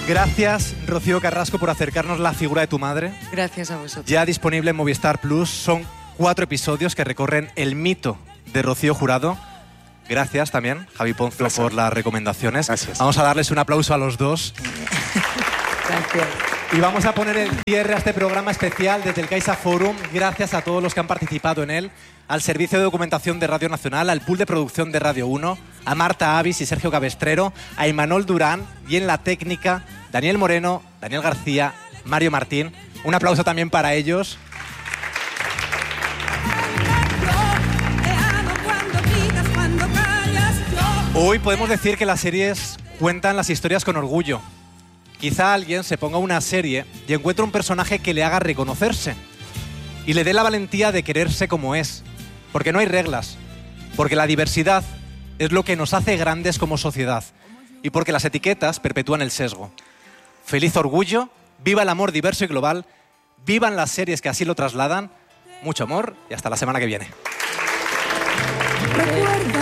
Gracias, Rocío Carrasco, por acercarnos la figura de tu madre. Gracias a vosotros. Ya disponible en Movistar Plus. Son 4 episodios que recorren el mito de Rocío Jurado. Gracias también, Javi Ponzo, por las recomendaciones. Gracias. Vamos a darles un aplauso a los dos. Gracias. Y vamos a poner el cierre a este programa especial desde el Caixa Forum. Gracias a todos los que han participado en él, al Servicio de Documentación de Radio Nacional, al Pool de Producción de Radio 1, a Marta Avis y Sergio Cabestrero, a Imanol Durán y en la técnica, Daniel Moreno, Daniel García, Mario Martín. Un aplauso también para ellos. Hoy podemos decir que las series cuentan las historias con orgullo. Quizá alguien se ponga una serie y encuentre un personaje que le haga reconocerse y le dé la valentía de quererse como es, porque no hay reglas, porque la diversidad es lo que nos hace grandes como sociedad y porque las etiquetas perpetúan el sesgo. Feliz orgullo, viva el amor diverso y global, vivan las series que así lo trasladan, mucho amor y hasta la semana que viene.